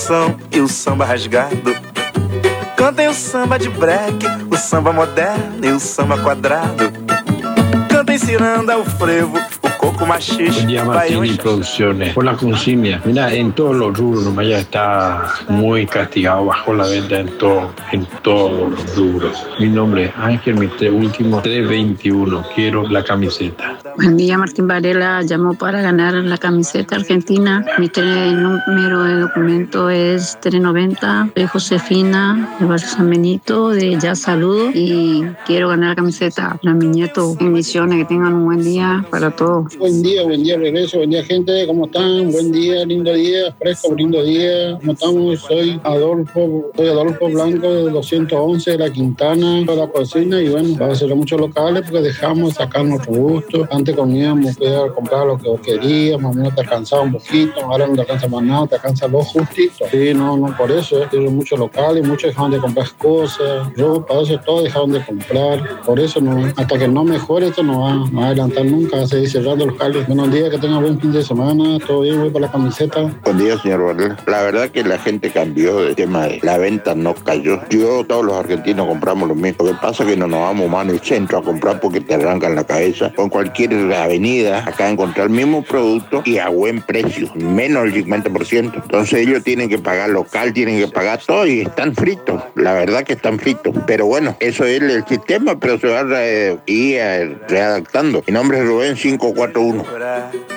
canção e o samba rasgado. Cantem o samba de break, o samba moderno e o samba quadrado. Cantem ciranda, o frevo, o coco machixe. Buen día, Martín y Producciones. Por la consigna, mira, en todos los rubros, nomás ya está muy castigado, bajó la venta en todos los rubros. Mi nombre es Ángel, mi último 321, quiero la camiseta. Buen día, Martín Varela, llamo para ganar la camiseta argentina. Mi número de documento es 390, soy Josefina, de Barrio San Benito, de Ya Saludo, y quiero ganar la camiseta para mi nieto. Bendiciones, que tengan un buen día para todos. Buen día, regreso, buen día, gente, ¿cómo están? Buen día, lindo día, fresco, lindo día. ¿Cómo estamos? Soy Adolfo Blanco, de 211 de La Quintana, de la cocina, y bueno, va a ser muchos locales porque dejamos sacar nuestro gusto. Antes comíamos, a comprar lo que queríamos, no te alcanzaba un poquito, ahora no te alcanza más nada, te alcanza lo justito. Sí, no, por eso, tienen muchos locales, muchos dejaron de comprar cosas, ropa, eso todo dejaron de comprar. Por eso no, hasta que no mejore esto no va a adelantar nunca, va a seguir cerrando los locales. Buenos días, que tengan buen fin de semana, todo bien, voy para la camiseta. Buen día, señor Varela. La verdad que la gente cambió, el tema de la venta no cayó. Todos los argentinos compramos lo mismo. Lo que pasa es que no nos vamos más en el centro a comprar porque te arrancan la cabeza. O en cualquier avenida, acá encontrar el mismo producto y a buen precio, menos del 50%. Entonces ellos tienen que pagar local, tienen que pagar todo y están fritos. La verdad que están fritos. Pero bueno, eso es el sistema, pero se va a ir readaptando. Mi nombre es Rubén 541.